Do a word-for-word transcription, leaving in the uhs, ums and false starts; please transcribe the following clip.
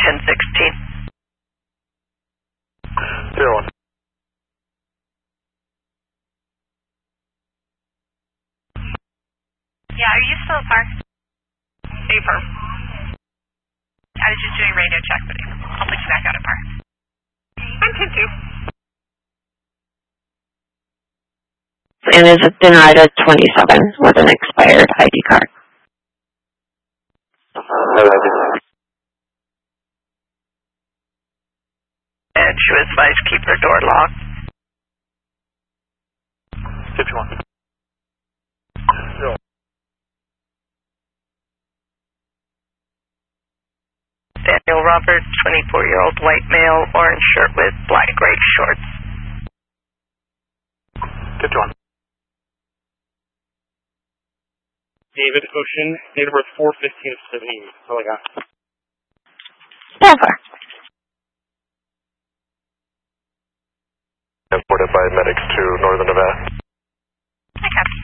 ten sixteen. Zero one. Yeah, are you still at park? Affirm. I was just doing radio check, but I'll put you back out at park. I'm ten two. And is a Denrida twenty-seven with an expired I D card. And she was advised keep her door locked. fifty-one. Zero. Daniel Roberts, twenty-four-year-old white male, orange shirt with black gray shorts. fifty-one. David Ocean, date of birth four fifteen seventy-eight. That's all I got. Never. Transported by medics to Northern Nevada. I got